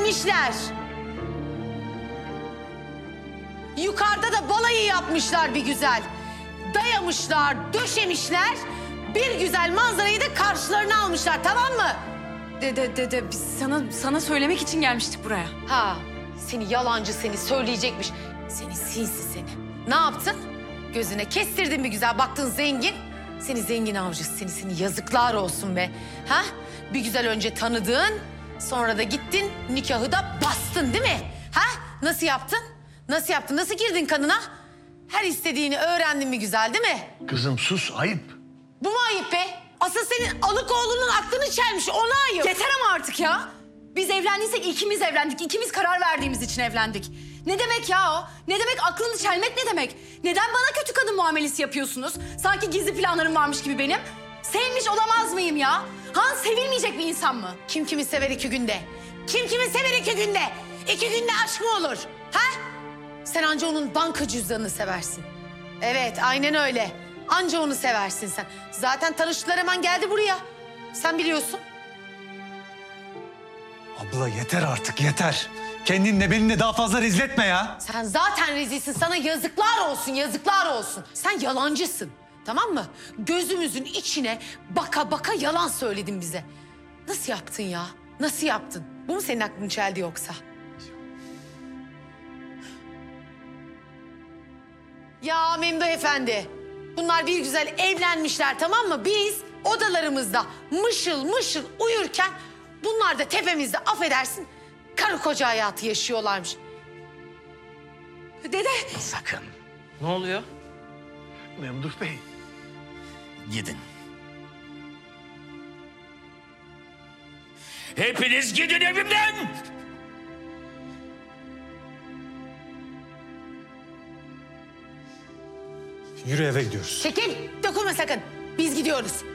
evlenmişler. Yukarıda da balayı yapmışlar bir güzel. Dayamışlar, döşemişler. Bir güzel manzarayı da karşılarına almışlar, tamam mı? Dede biz sana söylemek için gelmiştik buraya. Ha, seni yalancı seni söyleyecekmiş. Seni sinsi seni. Ne yaptın? Gözüne kestirdin bir güzel, baktın zengin. Seni zengin avcısı seni yazıklar olsun be. Ha? Bir güzel önce tanıdın, sonra da gittin nikahı da bastın değil mi? Ha? Nasıl yaptın? Nasıl yaptın? Nasıl girdin kanına? Her istediğini öğrendin bir güzel değil mi? Kızım sus, ayıp. Bu mu ayıp be? Asıl senin alıkoğlunun aklını çelmiş, ona ayıp. Yeter ama artık ya. Biz evlendiysek ikimiz evlendik. İkimiz karar verdiğimiz için evlendik. Ne demek ya o? Ne demek aklını çelmek ne demek? Neden bana kötü kadın muamelesi yapıyorsunuz? Sanki gizli planlarım varmış gibi benim. Sevmiş olamaz mıyım ya? Han sevilmeyecek bir insan mı? Kim kimi sever 2 günde? Kim kimi sever 2 günde? 2 günde aşk mı olur? Ha? Sen anca onun banka cüzdanını seversin. Evet, aynen öyle. Anca onu seversin sen. Zaten tanıştılar, hemen geldi buraya. Sen biliyorsun. Abla yeter artık, yeter. Kendinle beni de daha fazla rezil etme ya. Sen zaten rezilsin. Sana yazıklar olsun, yazıklar olsun. Sen yalancısın. Tamam mı? Gözümüzün içine baka baka yalan söyledin bize. Nasıl yaptın ya? Nasıl yaptın? Bu mu senin aklını çeldi yoksa? Ya Memduh Efendi, bunlar bir güzel evlenmişler, tamam mı? Biz odalarımızda mışıl mışıl uyurken bunlar da tepemizde, affedersin, karı koca hayatı yaşıyorlarmış. Dede. Sakın. Ne oluyor? Memduh Bey. Gidin. Hepiniz gidin evimden! Yürü eve gidiyoruz. Çekil, dokunma sakın. Biz gidiyoruz.